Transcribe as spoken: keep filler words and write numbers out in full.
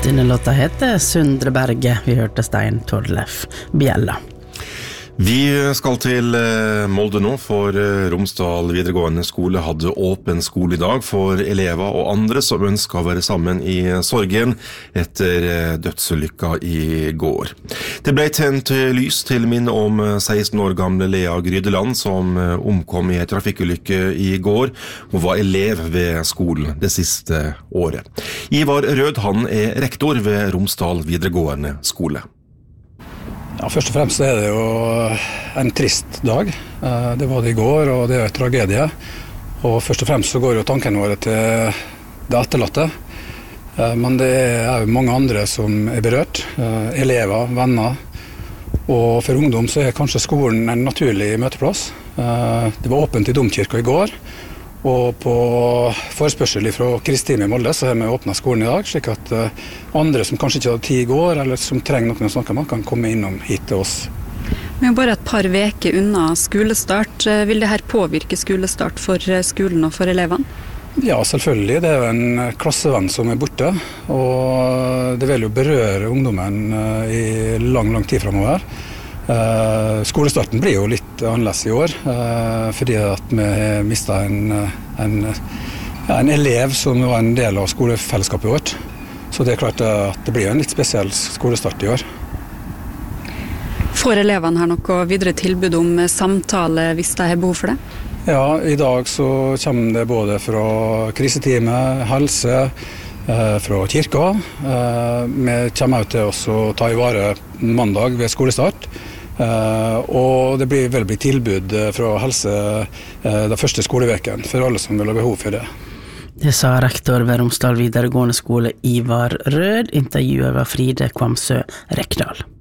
Denne låta heter Sundre Berge. Vi hørte Stein Torleif Bjella. Vi skal til Molde nå, for Romsdal videregående skole hadde åpen skole i dag for elever og andre som ønsker å være sammen i sorgen etter dødsulykka i går. Det ble tent lys til minne om seksten år gamle Lea Grydeland som omkom i en trafikkulykke i går. Hun var elev ved skolen det siste året. Ivar Rød, han er rektor ved Romsdal videregående skole. Ja, først og fremst er det jo en trist dag. Det var det i går, og det er en tragedie. Og først og fremst så går jo tanken våre til det etterlatte. Men det er jo mange andre som er berørt. Elever, venner. Og for ungdom så er kanskje skolen en naturlig møteplass. Det var åpent i Domkirka i går. Og på forespørsel fra Kristine i Molde så har vi åpnet skolen i dag, slik at andre som kanskje ikke har tid i går, eller som trenger noen å snakke med, kan komme innom hit til oss. Vi er bare et par veker unna skolestart. Vil det her påvirke skolestart for skolen og for elevene? Ja, selvfølgelig. Det er jo en klassevenn som er borte, og det vil jo berøre ungdommen i lang, lang tid fremover. Uh, skolestarten blir jo litt annerledes i år, uh, fordi at vi har mistet en, en, ja, en elev som var en del av skolefellesskapet vårt. Så det er klart at det blir en litt spesiell skolestart i år. Får elevene her noe videre tilbud om samtale hvis de har behov for det? Ja, i dag så kommer det både fra kriseteamet, helse, uh, fra kirka. Uh, vi kommer også til å ta i vare mandag ved skolestart. Uh, og det blir vel bli tilbud fra helse uh, den første skoleveken for alle som vil ha behov for det. Det sa rektor ved Romsdal videregående skole Ivar Rød. Intervjuet var Fride Kvamsø Rekdal.